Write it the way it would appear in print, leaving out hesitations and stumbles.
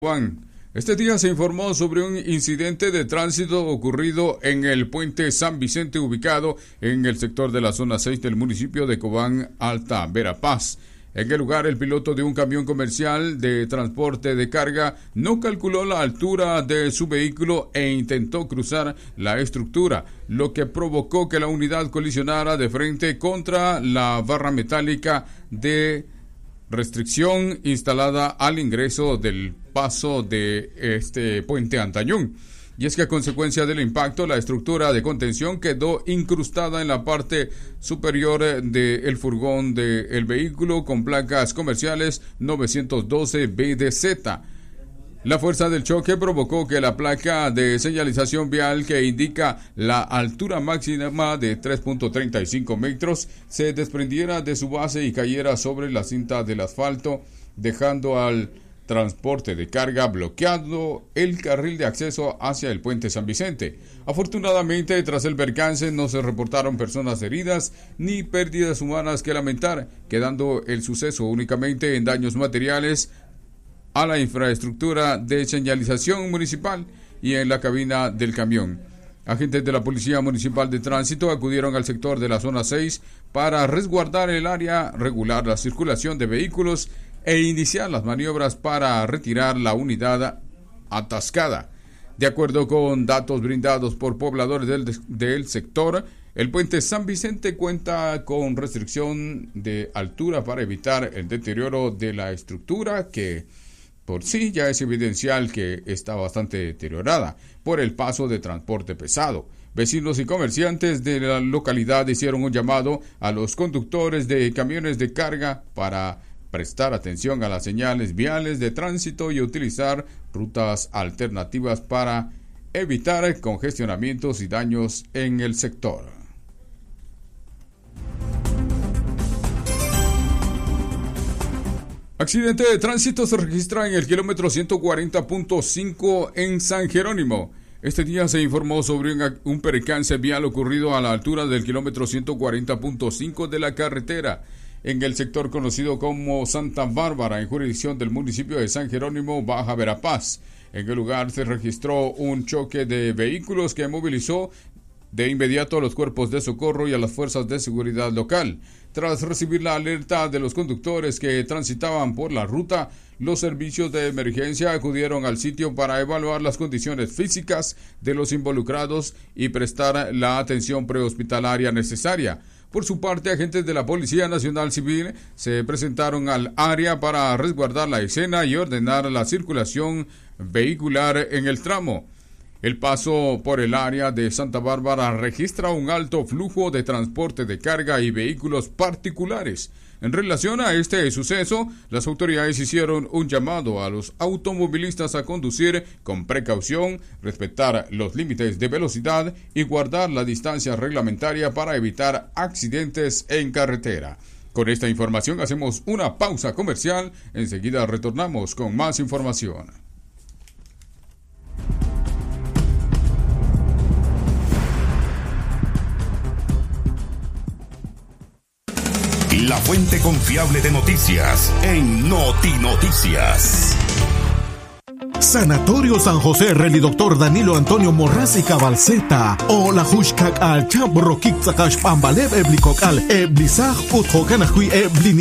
Juan, este día se informó sobre un incidente de tránsito ocurrido en el puente San Vicente, ubicado en el sector de la zona 6 del municipio de Cobán, Alta Verapaz. En el lugar, el piloto de un camión comercial de transporte de carga no calculó la altura de su vehículo e intentó cruzar la estructura, lo que provocó que la unidad colisionara de frente contra la barra metálica de restricción instalada al ingreso del paso de este puente Antañón. Y es que a consecuencia del impacto, la estructura de contención quedó incrustada en la parte superior del furgón del vehículo con placas comerciales 912 BDZ. La fuerza del choque provocó que la placa de señalización vial que indica la altura máxima de 3.35 metros se desprendiera de su base y cayera sobre la cinta del asfalto, dejando al transporte de carga bloqueado el carril de acceso hacia el puente San Vicente. Afortunadamente, tras el percance no se reportaron personas heridas ni pérdidas humanas que lamentar, quedando el suceso únicamente en daños materiales a la infraestructura de señalización municipal y en la cabina del camión. Agentes de la Policía Municipal de Tránsito acudieron al sector de la zona 6 para resguardar el área, regular la circulación de vehículos e iniciar las maniobras para retirar la unidad atascada. De acuerdo con datos brindados por pobladores del sector, el puente San Vicente cuenta con restricción de altura para evitar el deterioro de la estructura, que por sí ya es evidencial que está bastante deteriorada por el paso de transporte pesado. Vecinos y comerciantes de la localidad hicieron un llamado a los conductores de camiones de carga para prestar atención a las señales viales de tránsito y utilizar rutas alternativas para evitar congestionamientos y daños en el sector. Accidente de tránsito se registra en el kilómetro 140.5 en San Jerónimo. Este día se informó sobre un percance vial ocurrido a la altura del kilómetro 140.5 de la carretera, en el sector conocido como Santa Bárbara, en jurisdicción del municipio de San Jerónimo, Baja Verapaz. En el lugar se registró un choque de vehículos que movilizó de inmediato a los cuerpos de socorro y a las fuerzas de seguridad local. Tras recibir la alerta de los conductores que transitaban por la ruta, los servicios de emergencia acudieron al sitio para evaluar las condiciones físicas de los involucrados y prestar la atención prehospitalaria necesaria. Por su parte, agentes de la Policía Nacional Civil se presentaron al área para resguardar la escena y ordenar la circulación vehicular en el tramo. El paso por el área de Santa Bárbara registra un alto flujo de transporte de carga y vehículos particulares. En relación a este suceso, las autoridades hicieron un llamado a los automovilistas a conducir con precaución, respetar los límites de velocidad y guardar la distancia reglamentaria para evitar accidentes en carretera. Con esta información hacemos una pausa comercial. Enseguida retornamos con más información. La fuente confiable de noticias en Notinoticias. Sanatorio San José Reli Doctor Danilo Antonio Morrasi Cabalceta o la Hushkak al Chambro Kixakash Pambalev Eblikok al Eblisaj Uthokanakui Eblini